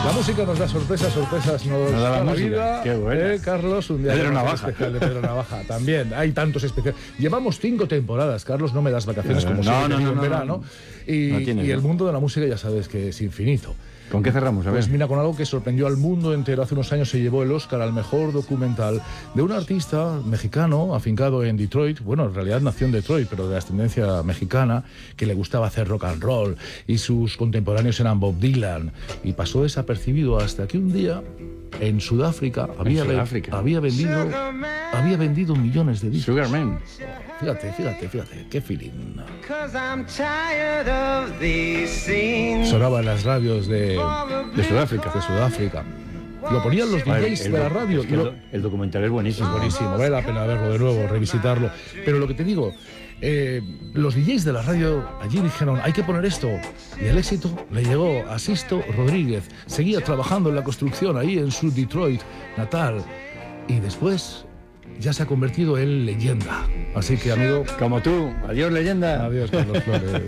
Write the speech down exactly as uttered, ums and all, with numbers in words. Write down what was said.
La música nos da sorpresas, sorpresas nos, nos da la, la música. vida. Qué bueno. Eh, Carlos, un día Pedro Navaja. especial de Pedro Navaja. También hay tantos especiales. Llevamos cinco temporadas, Carlos, no me das vacaciones como no, siempre no, no, en no, verano. no. Y, No tienes, y el ¿no? mundo de la música ya sabes que es infinito. ¿Con qué cerramos? A ver. Pues mira, con algo que sorprendió al mundo entero. Hace unos años se llevó el Oscar al mejor documental de un artista mexicano afincado en Detroit. Bueno, en realidad nació en Detroit, pero de ascendencia mexicana, que le gustaba hacer rock and roll. Y sus contemporáneos eran Bob Dylan. Y pasó desapercibido hasta que un día, en Sudáfrica, había, en Sudáfrica. había, vendido, había vendido millones de discos. Sugarman. Fíjate, fíjate, fíjate, qué feeling. Sonaba en las radios de, de Sudáfrica. De Sudáfrica. Lo ponían los D Js de la radio. Es que lo, el, el documental es buenísimo. Es buenísimo, vale la pena verlo de nuevo, revisitarlo. Pero lo que te digo, eh, los D Js de la radio allí dijeron, hay que poner esto. Y el éxito le llegó a Sisto Rodríguez. Seguía trabajando en la construcción ahí en su Detroit natal. Y después ya se ha convertido en leyenda. Así que, amigo... Como tú. Adiós, leyenda. Adiós, Carlos Flores.